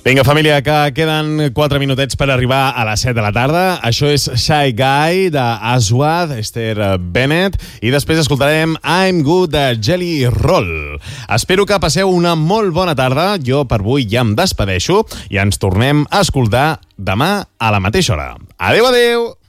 Vinga, família, que queden 4 minutets per arribar a les 7 de la tarda. Això és Shy Guy, d'Aswad, Esther Bennett, i després escoltarem I'm Good, de Jelly Roll. Espero que passeu una molt bona tarda. Jo per avui ja em despedeixo i ens tornem a escoltar demà a la mateixa hora. Adéu, adéu!